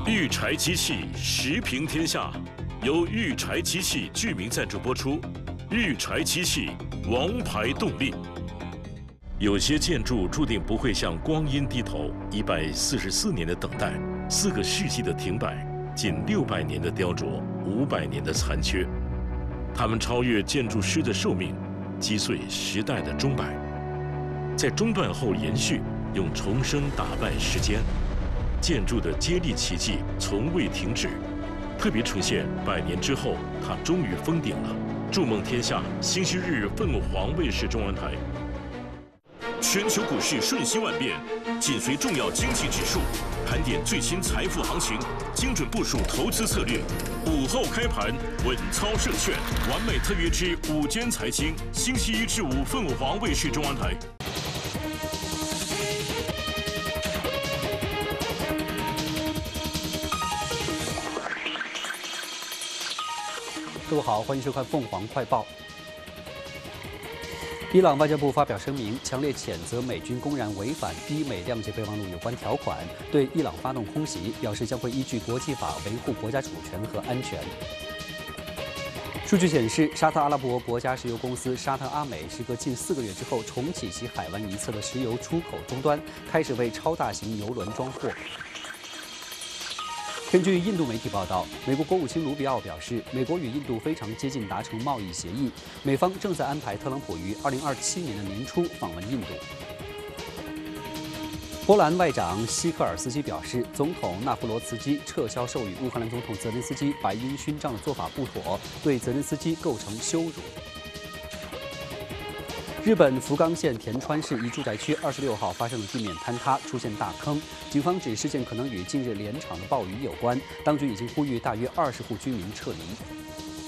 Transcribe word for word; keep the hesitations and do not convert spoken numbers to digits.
育柴机器时评天下，由育柴机器居民赞助播出。育柴机器，王牌动力。有些建筑注定不会向光阴低头，一百四十四年的等待，四个世纪的停摆，近六百年的雕琢，五百年的残缺，它们超越建筑师的寿命，击碎时代的钟摆，在中断后延续，用重生打败时间。建筑的接力奇迹从未停止，特别呈现百年之后，它终于封顶了。筑梦天下，星期日凤凰卫视中文台。全球股市瞬息万变，紧随重要经济指数，盘点最新财富行情，精准部署投资策略。午后开盘，稳操胜券，完美特约之午间财经，星期一至五凤凰卫视中文台。 各位好，欢迎收看凤凰快报。伊朗外交部发表声明，强烈谴责美军公然违反伊美谅解备忘录有关条款，对伊朗发动空袭，表示将会依据国际法维护国家主权和安全。数据显示，沙特阿拉伯国家石油公司沙特阿美时隔近四个月之后重启其海湾一侧的石油出口终端，开始为超大型油轮装货。根据印度媒体报道，美国国务卿卢比奥表示，美国与印度非常接近达成贸易协议，美方正在安排特朗普于二零二七年的年初访问印度。波兰外长希克尔斯基表示，总统纳夫罗茨基撤销授予乌克兰总统泽连斯基白鹰勋章的做法不妥，对泽连斯基构成羞辱。日本福冈县田川市一住宅区二十六号发生了地面坍塌，出现大坑。警方指事件可能与近日连场的暴雨有关，当局已经呼吁大约二十户居民撤离。